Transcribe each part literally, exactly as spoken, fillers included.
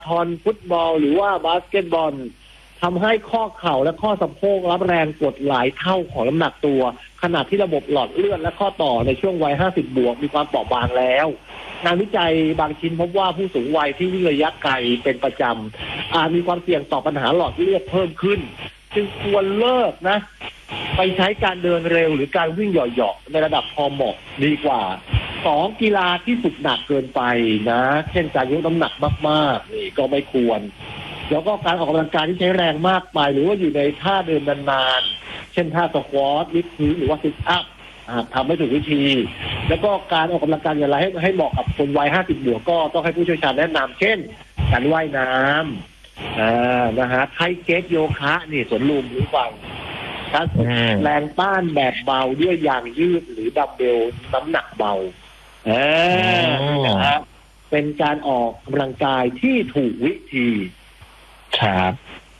ทอนฟุตบอลหรือว่าบาสเกตบอลทำให้ข้อเข่าและข้อสะโพกรับแรงกดหลายเท่าของน้ำหนักตัวขณะที่ระบบหลอดเลือดและข้อต่อในช่วงวัยห้าสิบบวกมีความเปราะบางแล้วงานวิจัยบางชิ้นพบว่าผู้สูงวัยที่วิ่งระยะไกลเป็นประจำอาจมีความเสี่ยงต่อปัญหาหลอดเลือดเพิ่มขึ้นจึงควรเลิกนะไปใช้การเดินเร็วหรือการวิ่งเหยาะๆในระดับพอเหมาะดีกว่าสองกีฬาที่ฝึกหนักเกินไปนะเช่นการยกน้ำหนักมากๆนี่ก็ไม่ควรแล้วก็การออกกำลังกายที่ใช้แรงมากไปหรือว่าอยู่ในท่าเดินนานๆเช่นท่าสควอตลิฟต์พื้นหรือว่าซิทอัพทำไม่ถูกวิธีแล้วก็การออกกำลังกายอย่างไรให้ให้เหมาะกับคนวัยห้าสิบบวกก็ต้องให้ผู้เชี่ยวชาญแนะนำเช่นการว่ายน้ำอ่านะฮะไทเก๊กโยคะนี่สวนลุมหรือฟังการแรงต้านแบบเบาด้วยยางยืดหรือดัมเบลน้ำหนักเบาเออนะฮะเป็นการออกกำลังกายที่ถูกวิธีครับ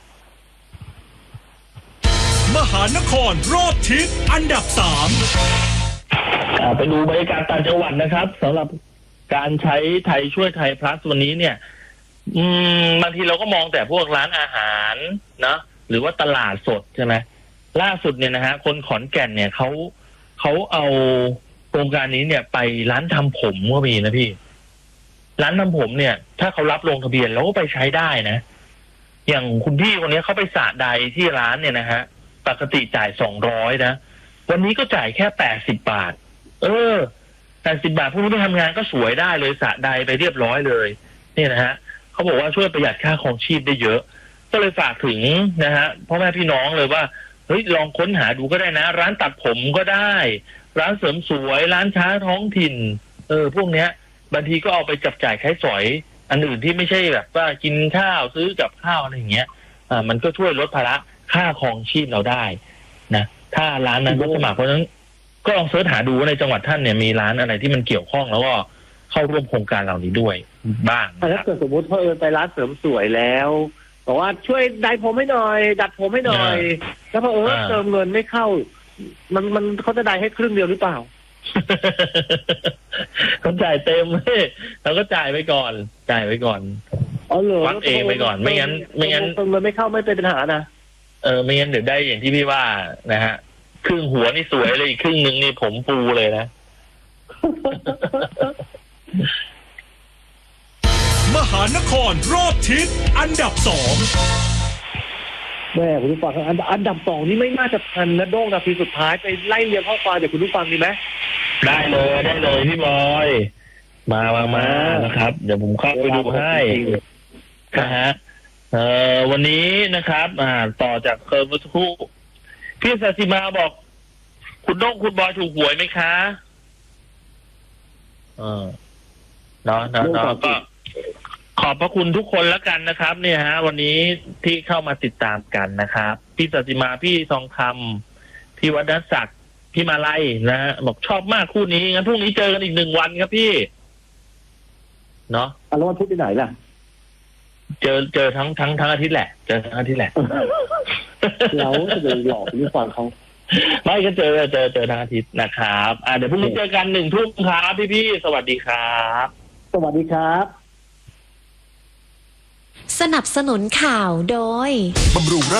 มหานครรอบทิศอันดับสามไปดูบรรยากาศต่างจังหวัดนะครับสำหรับการใช้ไทยช่วยไทยพลัสวันนี้เนี่ยอืมบางทีเราก็มองแต่พวกร้านอาหารนะหรือว่าตลาดสดใช่ไหมล่าสุดเนี่ยนะฮะคนขอนแก่นเนี่ยเขาเขาเอาโครงการนี้เนี่ยไปร้านทำผมก็มีนะพี่ร้านทำผมเนี่ยถ้าเขารับลงทะเบียนแล้วก็ไปใช้ได้นะอย่างคุณพี่คนนี้เขาไปสระใดที่ร้านเนี่ยนะฮะปกติจ่ายสองร้อยนะวันนี้ก็จ่ายแค่แปดสิบบาทเออแปดสิบบาทพวกนี้ไปทำงานก็สวยได้เลยสระใดไปเรียบร้อยเลยเนี่ยนะฮะเขาบอกว่าช่วยประหยัดค่าครองชีพได้เยอะก็เลยฝากถึงนะฮะพ่อแม่พี่น้องเลยว่าเฮ้ยลองค้นหาดูก็ได้นะร้านตัดผมก็ได้ร้านเสริมสวยร้านค้าท้องถิ่นเออพวกเนี้ยบางทีก็เอาไปจับจ่ายใช้สอยอันอื่นที่ไม่ใช่แบบว่ากินข้าวซื้อกับข้าวอะไรอย่างเงี้ยอ่ามันก็ช่วยลดภาระค่าครองชีพเราได้นะถ้าร้านนั้นก็สมัครเพราะฉะนั้นก็ลองเสิร์ชหาดูว่าในจังหวัดท่านเนี่ยมีร้านอะไรที่มันเกี่ยวข้องแล้วก็เข้าร่วมโครงการเหล่านี้ด้วยบ้างถ้าเกิดสมมติเพอเออไปร้านเสริมสวยแล้วบอกว่าช่วยไดผมให้หน่อยดัดผมให้หน่อยแล้วพอเออเติมเงินไม่เข้ามันมันเขาจะได้ให้ครึ่งเดียวหรือเปล่าเขาจ่ายเต็มเลยเราก็จ่ายไปก่อนจ่ายไปก่อนอ๋อเหรอวัดเองไปก่อนไม่งั้นไม่งั้นเติมเงินไม่เข้าไม่เป็นปัญหานะเออไม่งั้นเดี๋ยวได้อย่างที่พี่ว่านะฮะครึ่งหัวนี่สวยเลยอีกครึ่งนึงนี่ผมปูเลยนะมหานครรอบทิศอันดับสองแม่คุณผู้ฟังอันอันดับสองนี่ไม่น่าจะทันนะโด่งนาทีสุดท้ายไปไล่เรียงข้อความจากคุณผู้ฟังดีไหมได้เลยได้เลยพี่บอยมามามานะครับเดี๋ยวผมเข้าไปดูให้นะฮะเอ่อวันนี้นะครับอ่าต่อจากเคอร์ฟคู่พี่ศศิมาบอกคุณโด่งคุณบอยถูกหวยไหมคะเออเนาะเนาะเนาะก็ขอบพระคุณทุกคนแล้วกันนะครับเนี่ยฮะวันนี้ที่เข้ามาติดตามกันนะครับพี่ศศิมาพี่ทองคำพี่วัฒนศักดิ์พี่มาลัยนะฮะบอกชอบมากคู่นี้งั้นพรุ่งนี้เจอกันอีกหนึ่งวันครับพี่เนาะแล้ววันพุธที่ไหนล่ะเจอเจอทั้งทั้งทั้งอาทิตย์แหละเจอทั้งอาทิตย์แหละแล้วจะไปหลอกผู้ฟังเขาไม่ก็เจอเจอเจอทั้งอาทิตย์นะครับอ่าเดี๋ยวพรุ่งนี้เจอกันหนึ่งทุ่มครับพี่พี่สวัสดีครับสวัสดีครับสนับสนุนข่าวโดยบำรุง